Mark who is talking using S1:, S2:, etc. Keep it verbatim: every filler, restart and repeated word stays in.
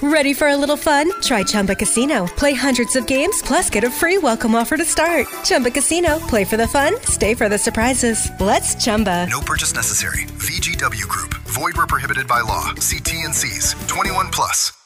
S1: Ready for a little fun? Try Chumba Casino. Play hundreds of games, plus get a free welcome offer to start. Chumba Casino. Play for the fun, stay for the surprises. Let's Chumba.
S2: No purchase necessary. V G W Group. Void where prohibited by law. See T N Cs. twenty-one plus.